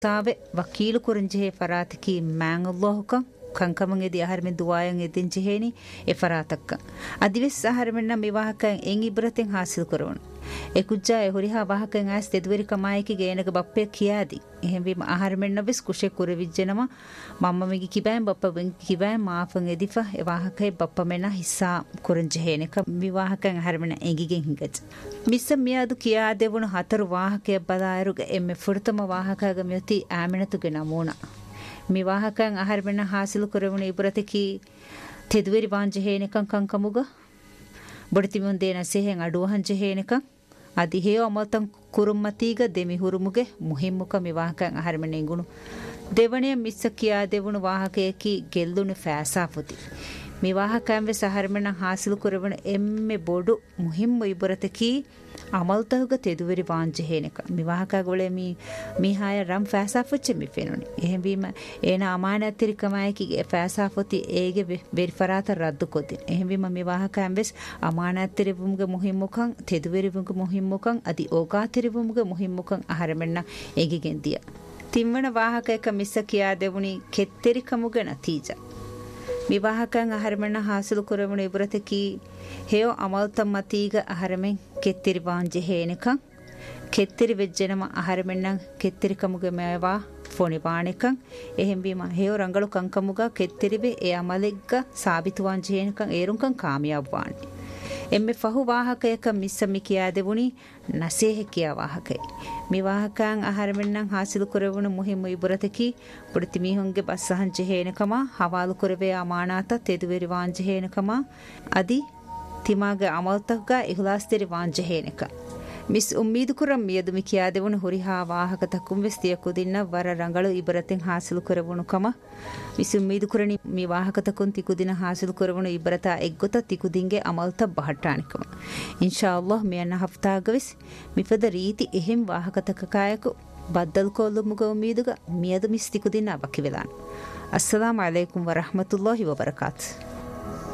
ತಾವೆ ವಕೀಲು ಕುರಂಜೆ ಫರಾತಕಿ ಮ್ಯಾಂಗ್ ಅಲ್ಲಾಹುಕ ಕಂಕಮಂಗೆದಿ ಅಹರ್ಮೆನ್ ದುವಾಯಂ ಎದಿನ್ ಜೆಹೇನಿ A ಫರಾತಕ್ಕ ಅದಿವೆಸ್ ಅಹರ್ಮೆನ್ನ ಮಿವಾಹಕಂ M ಇಬ್ರತೆಂ ಹಾಸಿಲ್ ಕರೋಣ A ಕುಜ್ಜಾ A ಹುರಿಹಾ ವಾಹಕಂ as ತೆದುವೆರಿ ಕಮಾಯಕಿಗೆ ಏನಗ ಬಪ್ಪೆ ಕಿಯಾದಿ එහෙම ආහාරෙන්න වෙස් කුෂේ කුර විජ්ජනම මම්මමිගි කිබෑම් බප්ප වෙන් කිබෑම් මාෆන් එදිෆා ඒ වාහකේ බප්ප මෙන්න හිස්සා කුරංජ හේනක විවාහකන් ආහාරෙන්න එගිගෙන් හිඟච මිස්ස මියාදු කියා දෙවුණු හතර වාහකේ බදායරුගේ එමෙ ෆුර්තම වාහකගේ මෙති ආමනතුගේ නමෝනා විවාහකන් ආහාරෙන්න හාසිල් කරවුණු ඉබරතකි තෙදුවෙරි වාංජ හේනකන් කංකමුග බොඩතිමුන් දේන සෙහෙන් අඩුවහන් ජ ಅದಿ ಹೇಯೋ ಅಮಲ್ತಂ ಕುರುಮ್ಮತೀಗ ದೆಮಿ ಹುರುಮುಗೆ ಮುಹಿಮ್ಮುಕ ಮಿವಾಹಕಂ ಅಹರ್ಮನೆಂಗುಣು ದೇವಣಿಯ ಮಿಸ್ಸಕಿಯಾ ದೇವುಣು ವಾಹಕೇಕಿ ಗೆಲ್ಲುಣು ಫಾಸಾಫುತಿ ಮಿವಾಹಕಂ ವೆ ಸಹರ್ಮನ ಹಾಸಿಲು ಕುರವಣ ಎಮ್ಮೆ ಬೋಡು ಮುಹಿಮ್ಮು ಇಬರತಕಿ ಅಮಲ್ತಹುಗ ತೆದುವೆರಿ ವಾಂಜೆ ಹೇನಕ ಮಿವಾಹಕಗೊಳೆ මිහාය රම් ෆෑසාෆුච්ච මිෆෙනුනි එහෙම වීම ඒන අමානතිරි කමයකගේ ෆෑසාෆුති ඒගේ වෙරිෆරාත රද්දු කොදින් එහෙම වීම මිවාහකම් වෙස් අමානතිරි වුමුගේ මුහිම්මුකන් තෙදුවෙරි වුමුගේ මුහිම්මුකන් අදි ඕකාතිරි වුමුගේ මුහිම්මුකන් අහරමෙන්න ඒගෙන් දිය තිම්වන වාහකයක මිස්ස කියා දෙවුනි කෙත්තෙරි කමුගේ නතිජා විවාහකන් අහරමෙන්න හාසිලු කරවුණු ඉබරතකි හේයෝ අමල්තම් මතීග අහරමෙන් කෙත්තිරි වාංජේ හේනකන් කෙත්තිරි වෙජ්ජනම අහරමෙන්න කෙත්තිරි කමුගේ මේවා ෆෝනි පාණිකන් එහෙම් බීම හේයෝ රංගලු කංකමුගා කෙත්තිරිබේ ඒ අමලෙග්ග සාබිතු වාංජේ හේනකන් ඒරුන්කන් කාමියාබ් වාණි එම්මෙ ෆහු වාහකයක මිස්සමි කියා දෙවුනි නසේහ කියා වාහකයි මේ වාහකයන් ආහාරමෙන්නම් හාසිලු කරවුණු මුහිම්මු ඉබරතකි පුරිති මිහුන්ගේ බස්සහන් ජෙහෙනකම හවාලු කරවේ අමානාත තෙදුවෙරි වාං ජෙහෙනකම අදි තිමාගේ අමල්තග්ගා ඉහුලාස්තෙරි වාං ජෙහෙනක මිස් උම්මීදු කුරම් මියදුමි කියා දෙවුණු හුරිහා වාහකතකුම් වෙස්තිය කුදින්න වර රංගලු ඉබරතෙන් හාසිලු කරවුණු කම මිස් උම්මීදු කුරණි මේ වාහකතකුන් තිකුදින හාසිලු කරවුණු ඉබරතා එක්ගොත තිකුදින්ගේ අමල්ත බහට්ටානිකම ඉන්ෂාඅල්ලාහ් මෙයන්න හෆ්තාගවිස් මිපද රීති එහෙම් වාහකතක කායක බද්දල් කොල්ලුමුග උම්මීදුග මියදු මිස් තිකුදින්න අවකි වෙලාන අස්සලාමු අලයිකුම් වරහ්මතුල්ලාහි වබරකාතුහ්